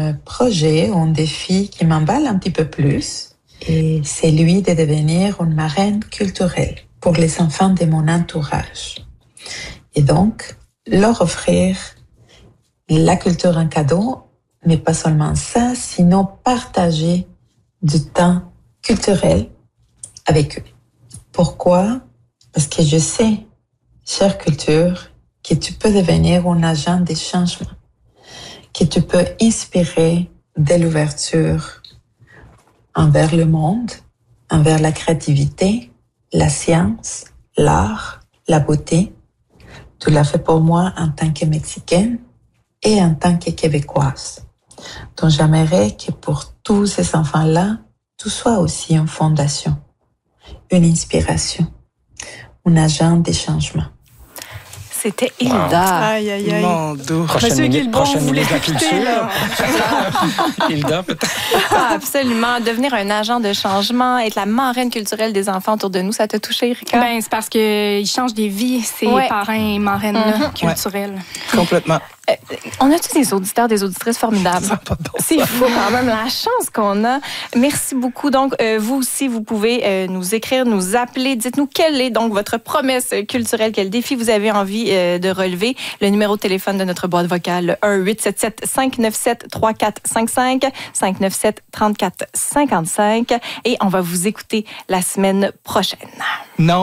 un projet ou un défi qui m'emballe un petit peu plus. Et c'est lui de devenir une marraine culturelle pour les enfants de mon entourage. Et donc, leur offrir la culture en cadeau, mais pas seulement ça, sinon partager du temps culturel avec eux. Pourquoi? Parce que je sais, chère culture, que tu peux devenir un agent de changement, que tu peux inspirer de l'ouverture envers le monde, envers la créativité, la science, l'art, la beauté. Tu l'as fait pour moi en tant que Mexicaine et en tant que Québécoise. Donc j'aimerais que pour tous ces enfants-là, tout soit aussi une fondation, une inspiration, un agent de changement. C'était Hilda. Aïe, aïe, aïe. Mon Dieu. Monsieur Guilbeault, Prochaine vous voulez ministre de la discuter, là? Culture. Hilda, peut-être. Ah, absolument. Devenir un agent de changement, être la marraine culturelle des enfants autour de nous, ça t'a touché, Erika? Ben, c'est parce qu'ils changent des vies, ces parrains et marraines culturels. Complètement. On a tous des auditeurs, des auditrices formidables. C'est fou quand même la chance qu'on a. Merci beaucoup. Donc, vous aussi, vous pouvez nous écrire, nous appeler. Dites-nous quelle est donc votre promesse culturelle, quel défi vous avez envie de relever. Le numéro de téléphone de notre boîte vocale, 1-877-597-3455, 597-3455. Et on va vous écouter la semaine prochaine. Non.